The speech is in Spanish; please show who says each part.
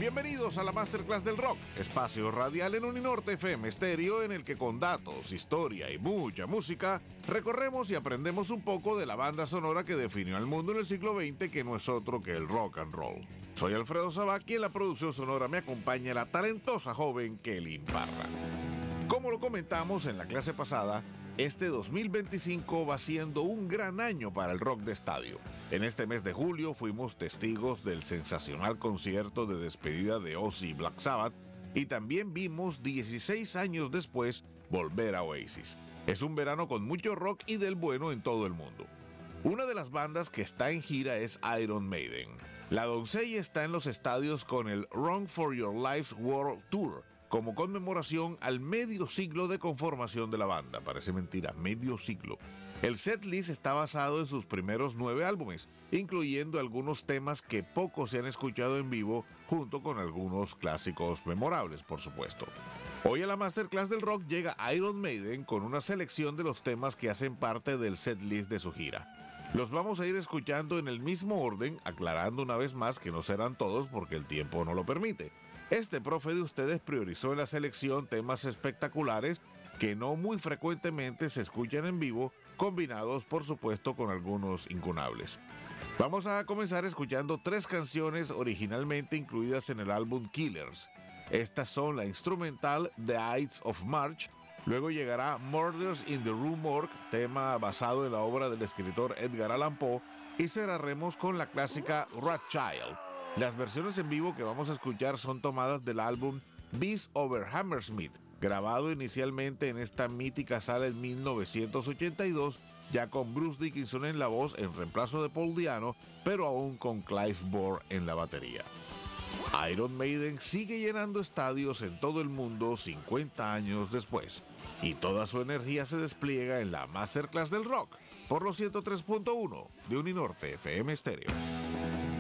Speaker 1: Bienvenidos a la Masterclass del Rock, espacio radial en Uninorte FM Estéreo en el que con datos, historia y mucha música recorremos y aprendemos un poco de la banda sonora que definió al mundo en el siglo XX, que no es otro que el rock and roll. Soy Alfredo Sabac y en la producción sonora me acompaña la talentosa joven Kelly Parra. Como lo comentamos en la clase pasada, este 2025 va siendo un gran año para el rock de estadio. En este mes de julio fuimos testigos del sensacional concierto de despedida de Ozzy y Black Sabbath y también vimos 16 años después volver a Oasis. Es un verano con mucho rock y del bueno en todo el mundo. Una de las bandas que está en gira es Iron Maiden. La doncella está en los estadios con el Run for Your Life World Tour, como conmemoración al medio siglo de conformación de la banda. Parece mentira, medio siglo. El setlist está basado en sus primeros 9 álbumes, incluyendo algunos temas que poco se han escuchado en vivo, junto con algunos clásicos memorables, por supuesto. Hoy a la Masterclass del Rock llega Iron Maiden con una selección de los temas que hacen parte del setlist de su gira. Los vamos a ir escuchando en el mismo orden, aclarando una vez más que no serán todos porque el tiempo no lo permite. Este profe de ustedes priorizó en la selección temas espectaculares que no muy frecuentemente se escuchan en vivo, combinados por supuesto con algunos incunables. Vamos a comenzar escuchando 3 canciones originalmente incluidas en el álbum Killers. Estas son la instrumental The Ides of March, luego llegará Murders in the Rue Morgue, tema basado en la obra del escritor Edgar Allan Poe, y cerraremos con la clásica Rothschild. Las versiones en vivo que vamos a escuchar son tomadas del álbum Beast Over Hammersmith, grabado inicialmente en esta mítica sala en 1982, ya con Bruce Dickinson en la voz en reemplazo de Paul Di'Anno, pero aún con Clive Burr en la batería. Iron Maiden sigue llenando estadios en todo el mundo 50 años después, y toda su energía se despliega en la Masterclass del Rock por los 103.1 de Uninorte FM Estéreo.